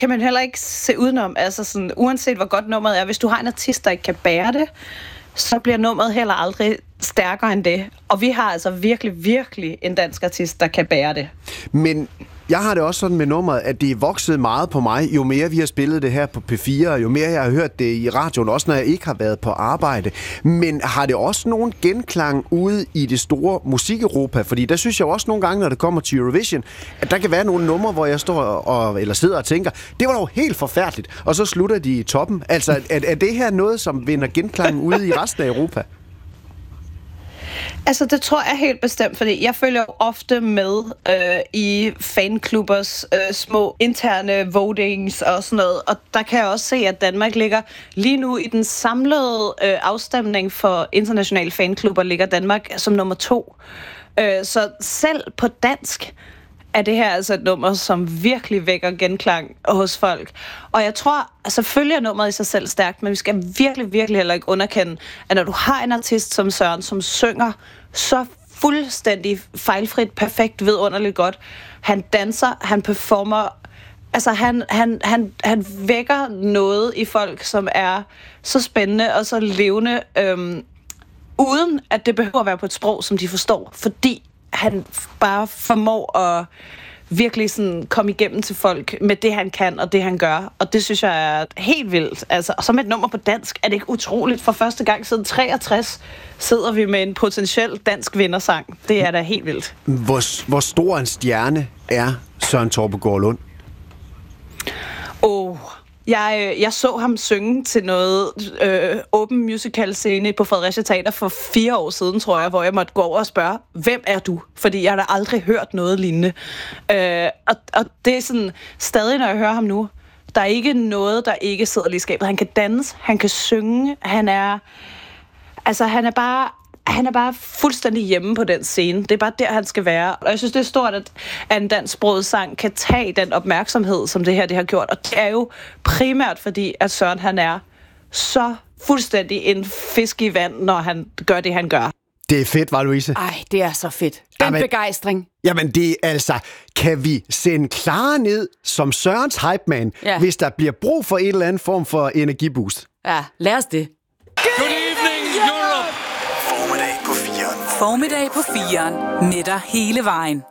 kan man heller ikke se udenom. Altså sådan, uanset hvor godt nummeret er, hvis du har en artist, der ikke kan bære det, så bliver nummeret heller aldrig stærkere end det. Og vi har altså virkelig, virkelig en dansk artist, der kan bære det. Men jeg har det også sådan med nummeret, at det er vokset meget på mig, jo mere vi har spillet det her på P4, og jo mere jeg har hørt det i radioen, også når jeg ikke har været på arbejde. Men har det også nogen genklang ude i det store musik-Europa? Fordi der synes jeg også nogle gange, når det kommer til Eurovision, at der kan være nogle numre, hvor jeg står eller sidder og tænker, det var dog helt forfærdeligt, og så slutter de i toppen. Altså, er det her noget, som vinder genklang ude i resten af Europa? Altså, det tror jeg helt bestemt, fordi jeg følger jo ofte med i fanklubbers små interne votings og sådan noget, og der kan jeg også se, at Danmark ligger lige nu i den samlede afstemning for internationale fanklubber, ligger Danmark som nummer 2. Så selv på dansk er det her altså et nummer, som virkelig vækker genklang hos folk. Og jeg tror, selvfølgelig er nummeret i sig selv stærkt, men vi skal virkelig, virkelig heller ikke underkende, at når du har en artist som Søren, som synger så fuldstændig fejlfrit, perfekt, vidunderligt godt, han danser, han performer, altså han vækker noget i folk, som er så spændende og så levende, uden at det behøver at være på et sprog, som de forstår, fordi han bare formår at virkelig sådan komme igennem til folk med det, han kan og det, han gør. Og det synes jeg er helt vildt. Altså, og som et nummer på dansk er det ikke utroligt. For første gang siden 63 sidder vi med en potentiel dansk vindersang. Det er da helt vildt. Hvor stor en stjerne er Søren Torpegaard Lund? Jeg så ham synge til noget open musical scene på Fredericia Teater for 4 år siden, tror jeg, hvor jeg måtte gå over og spørge, hvem er du? Fordi jeg har da aldrig hørt noget lignende. Og det er sådan, stadig når jeg hører ham nu, der er ikke noget, der ikke sidder lige i skabet. Han kan danse, han kan synge, han er bare fuldstændig hjemme på den scene. Det er bare der, han skal være. Og jeg synes, det er stort, at en dansksproget sang kan tage den opmærksomhed, som det her det har gjort. Og det er jo primært fordi, at Søren han er så fuldstændig en fisk i vand, når han gør det, han gør. Det er fedt, var Louise? Ej, det er så fedt. Den begejstring. Jamen, det er altså... Kan vi sende Clara ned som Sørens hype-man, hvis der bliver brug for en eller anden form for energiboost? Ja, lad os det. Good evening, Europe! Formiddag på 4'eren. Formiddag på 4'eren. Med dig hele vejen.